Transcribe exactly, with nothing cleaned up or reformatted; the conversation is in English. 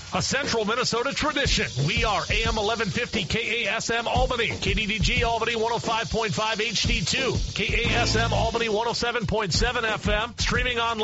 a Central Minnesota tradition. We are A M eleven fifty K A S M Albany, K D D G Albany one oh five point five H D two, K A S M Albany one oh seven point seven F M, streaming online.